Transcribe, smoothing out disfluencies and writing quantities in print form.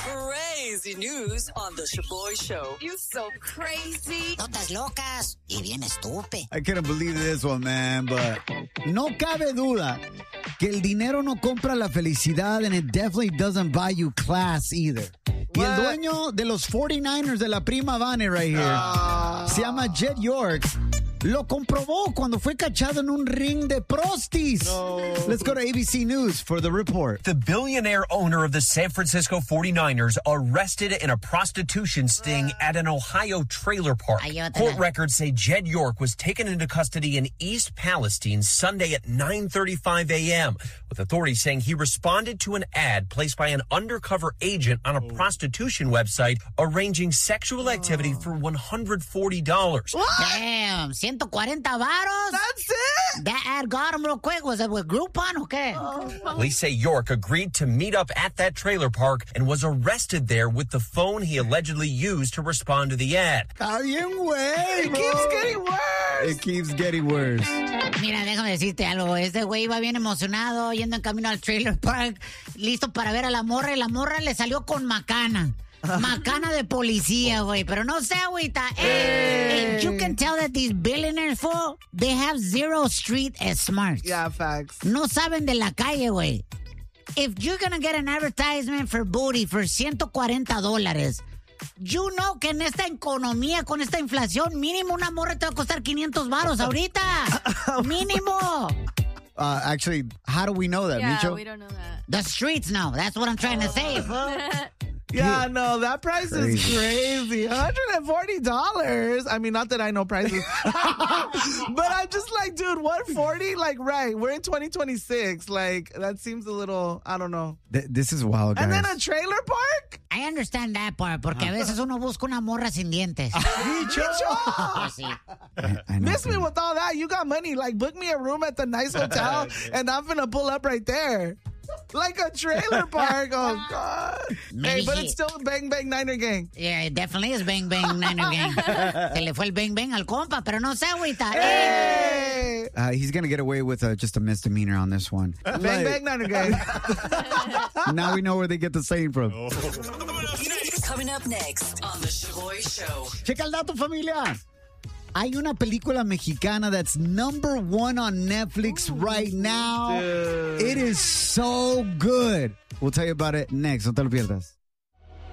Crazy news on the Shaboy Show. You so crazy. Notas locas y bien estúpido. I couldn't believe this one, man, but no cabe duda que el dinero no compra la felicidad and it definitely doesn't buy you class either. Y el dueño de los 49ers de la prima Vane right here se llama Jed York. Lo comprobó cuando fue cachado en un ring de prostis. No. Let's go to ABC News for the report. The billionaire owner of the San Francisco 49ers arrested in a prostitution sting at an Ohio trailer park. Court records say Jed York was taken into custody in East Palestine Sunday at 9:35 a.m., with authorities saying he responded to an ad placed by an undercover agent on a prostitution website arranging sexual activity for $140. What? Damn, 140 varos? That's it? That ad got him real quick. Was it with Groupon or qué? Police say York agreed to meet up at that trailer park and was arrested there with the phone he allegedly used to respond to the ad. Está bien, güey. It keeps getting worse. It keeps getting worse. Mira, déjame decirte algo. Este güey iba bien emocionado yendo en camino al trailer park, listo para ver a la morra, y la morra le salió con macana. Macana de policía, güey. Pero no sé, agüita. Hey, you can tell that these billionaires, fool, they have zero street smarts. Yeah, facts. No saben de la calle, güey. If you're gonna get an advertisement for booty for $140, you know que en esta economía, con esta inflación, mínimo una morra te va a costar 500 varos ahorita. Mínimo. Actually, how do we know that, Yeah, Micho? we don't know that. The streets know. That's what I'm trying to say, fool. Yeah, no, that price is crazy. $140. I mean, not that I know prices. But I'm just like, dude, $140? Like, right, we're in 2026. Like, that seems a little, I don't know. This is wild, guys. And then a trailer park? I understand that part, porque a veces uno busca una morra sin dientes. Micho! Sí. I know. Miss me with all that. You got money. Like, book me a room at the nice hotel, and I'm finna pull up right there. Like a trailer park. Oh, God. Maybe Hey, but it's still Bang Bang Niner Gang. Yeah, it definitely is Bang Bang Niner Gang. Se le fue el Bang Bang al compa, pero no sé, agüita. Hey! He's going to get away with just a misdemeanor on this one. Bang Bang Niner Gang. Now we know where they get the saying from. Coming up next on the Shaboy Show. Checa el dato, familia. Hay una película mexicana that's #1 on Netflix right now. Dude. It is so good. We'll tell you about it next. No te lo pierdas.